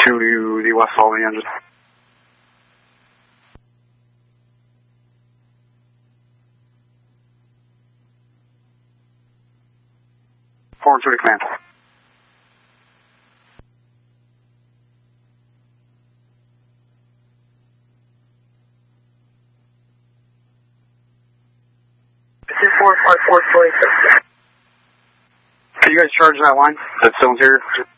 to the west following engine. Forward to command. This is 45426. Can you guys charge that line? That's still interior?